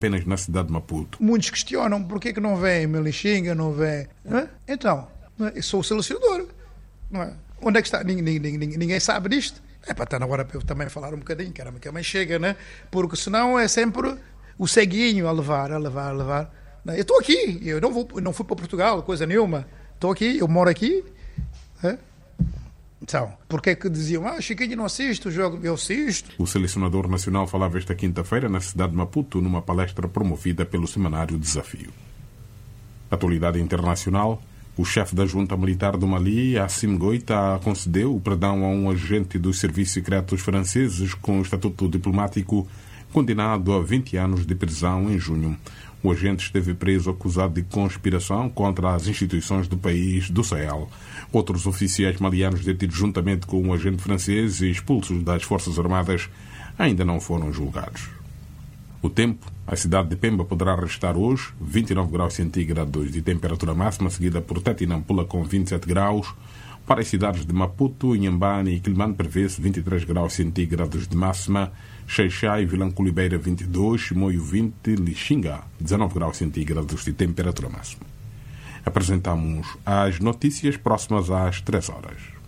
apenas na cidade de Maputo. Muitos questionam porque é que não vem Melixinga, não vem... Não é? Então, não é? Eu sou o selecionador. Não é? Onde é que está? Ninguém sabe disto. É para estar na hora para eu também falar um bocadinho, caramba, que a mãe chega, né? Porque senão é sempre o ceguinho a levar. Eu estou aqui, eu não fui para Portugal, coisa nenhuma. Estou aqui, eu moro aqui. É? Então, porque é que diziam, Chiquinho não assiste o jogo? Eu assisto. O selecionador nacional falava esta quinta-feira na cidade de Maputo, numa palestra promovida pelo semanário Desafio. Atualidade internacional. O chefe da junta militar do Mali, Assimi Goïta, concedeu o perdão a um agente dos serviços secretos franceses com estatuto diplomático condenado a 20 anos de prisão em junho. O agente esteve preso acusado de conspiração contra as instituições do país do Sahel. Outros oficiais malianos detidos juntamente com um agente francês e expulsos das Forças Armadas ainda não foram julgados. O tempo, a cidade de Pemba poderá registrar hoje 29 graus centígrados de temperatura máxima, seguida por Tete e Nampula com 27 graus. Para as cidades de Maputo, Inhambane e Quelimane prevê-se 23 graus centígrados de máxima, Xai-Xai e Vilanculibeira 22, Chimoio 20, Lixinga 19 graus centígrados de temperatura máxima. Apresentamos as notícias próximas às 3 horas.